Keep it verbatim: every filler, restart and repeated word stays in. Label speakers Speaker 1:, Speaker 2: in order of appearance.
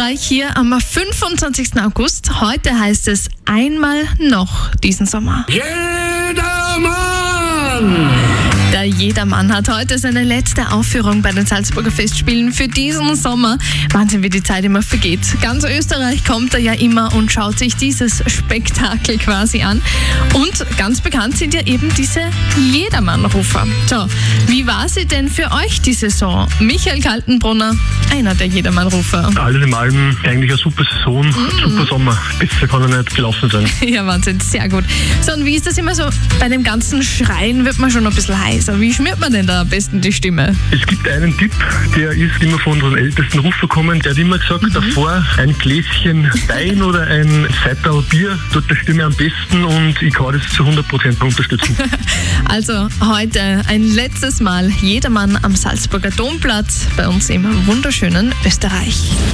Speaker 1: Österreich hier am fünfundzwanzigsten August. Heute heißt es einmal noch diesen Sommer.
Speaker 2: Jedermann!
Speaker 1: Der Jedermann hat heute seine letzte Aufführung bei den Salzburger Festspielen für diesen Sommer. Wahnsinn, wie die Zeit immer vergeht. Ganz Österreich kommt da ja immer und schaut sich dieses Spektakel quasi an. Und ganz bekannt sind ja eben diese Jedermann-Rufer. So, wie war sie denn für euch die Saison? Michael Kaltenbrunner, einer der Jedermann-Rufer.
Speaker 3: Alles in allem eigentlich eine super Saison, mm. super Sommer. Besser kann er nicht gelaufen sein.
Speaker 1: Ja, Wahnsinn, sehr gut. So, und wie ist das immer so? Bei dem ganzen Schreien wird man schon ein bisschen heiß. Wie schmiert man denn da am besten die Stimme?
Speaker 3: Es gibt einen Tipp, der ist immer von unseren ältesten Rufer gekommen. Der hat immer gesagt, mhm. davor ein Gläschen Wein oder ein Seital Bier tut der Stimme am besten, und ich kann das zu hundert Prozent unterstützen.
Speaker 1: Also heute ein letztes Mal Jedermann am Salzburger Domplatz bei uns im wunderschönen Österreich.